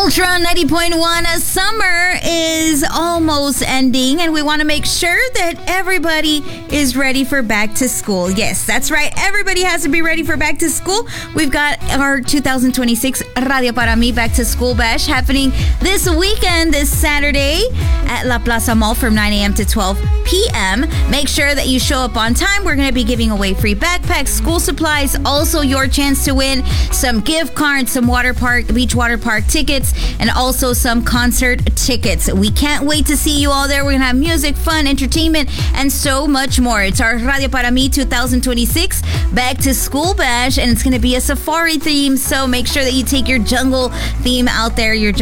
Ultra 90.1. Summer is almost ending, and we want to make sure that everybody is ready for back to school. Yes, that's right. Everybody has to be ready for back to school. We've got our 2026 Radio Para Mi Back to School Bash happening this weekend, this Saturday at La Plaza Mall from 9 a.m. to 12 p.m. Make sure that you show up on time. We're going to be giving away free backpacks, school supplies, also your chance to win some gift cards, some beach water park tickets, and also some concert tickets. We can't wait to see you all there. We're going to have music, fun, entertainment, and so much more. It's our Radio Para Mi 2026 Back to School Bash, and it's going to be a safari theme, so make sure that you take your jungle theme out there, your